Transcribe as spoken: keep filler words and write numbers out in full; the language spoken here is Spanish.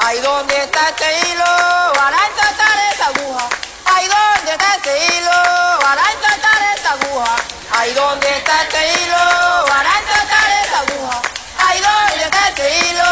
Ay, ¿dónde está ese hilo para encontrar esa aguja? Ay, ¿dónde está ese hilo para encontrar esa aguja? Ay, ¿dónde está ese hilo para encontrar esa aguja? Ay, ¿dónde está ese hilo